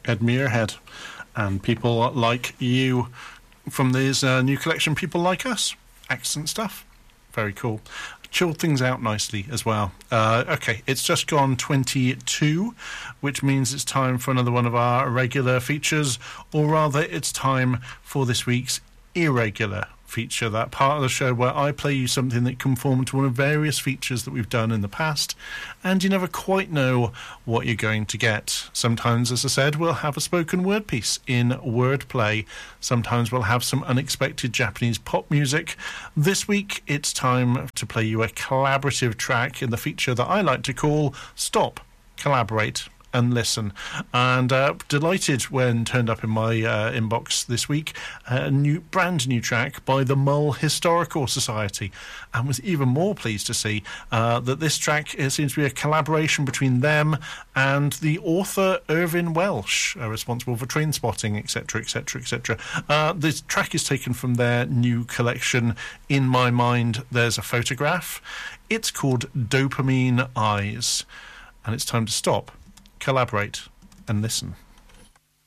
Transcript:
Ed Muirhead, and people like you from this new collection, People Like Us. Excellent stuff. Very cool. Chilled things out nicely as well. Okay, it's just gone 22, which means it's time for another one of our regular features, or rather it's time for this week's irregular feature, that part of the show where I play you something that conformed to one of various features that we've done in the past, and you never quite know what you're going to get. Sometimes, as I said, we'll have a spoken word piece in Wordplay. Sometimes we'll have some unexpected Japanese pop music. This week, it's time to play you a collaborative track in the feature that I like to call Stop, Collaborate and Listen. And delighted when turned up in my inbox this week a brand new track by the Mull Historical Society, and was even more pleased to see that this track seems to be a collaboration between them and the author Irvine Welsh, responsible for Train Spotting, etc, etc, etc. This track is taken from their new collection, In My Mind There's a Photograph. It's called Dopamine Eyes, and it's time to stop, collaborate and listen.